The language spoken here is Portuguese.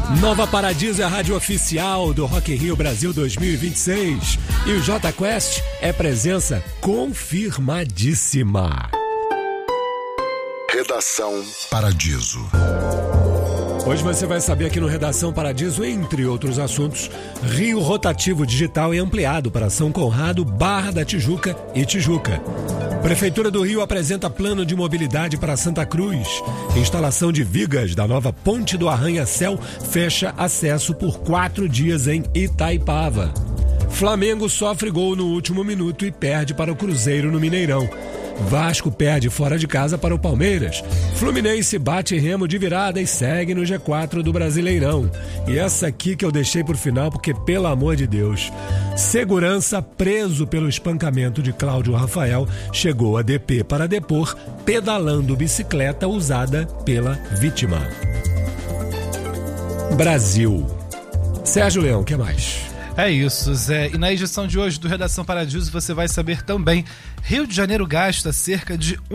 Nova Paradiso é a rádio oficial do Rock in Rio Brasil 2026. E o Jota Quest é presença confirmadíssima. Redação Paradiso. Hoje você vai saber aqui no Redação Paradiso, entre outros assuntos, Rio Rotativo Digital é ampliado para São Conrado, Barra da Tijuca e Tijuca. Prefeitura do Rio apresenta plano de mobilidade para Santa Cruz. Instalação de vigas da nova Ponte do Arranha-Céu fecha acesso por 4 dias em Itaipava. Flamengo sofre gol no último minuto e perde para o Cruzeiro no Mineirão. Vasco perde fora de casa para o Palmeiras. Fluminense bate Remo de virada e segue no G4 do Brasileirão. E essa aqui que eu deixei por final porque, pelo amor de Deus, segurança preso pelo espancamento de Cláudio Rafael chegou a DP para depor, pedalando bicicleta usada pela vítima. Brasil. Sérgio Leão, o que mais? É isso, Zé. E na edição de hoje do Redação Paradiso você vai saber também: Rio de Janeiro gasta cerca de